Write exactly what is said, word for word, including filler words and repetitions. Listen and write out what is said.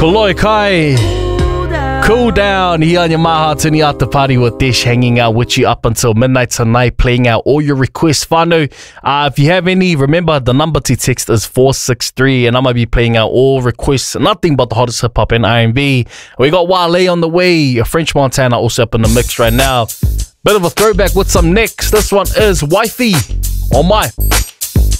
Koloi Kai. Cool down here on your Maha Tuni After Party with Dish, hanging out with you up until midnight tonight, playing out all your requests. Whānau, uh, if you have any, remember the number to text is four six three, and I'm going to be playing out all requests, nothing but the hottest hip hop and R and B. We got Wale on the way, French Montana also up in the mix right now. Bit of a throwback with some next. This one is Wifey on my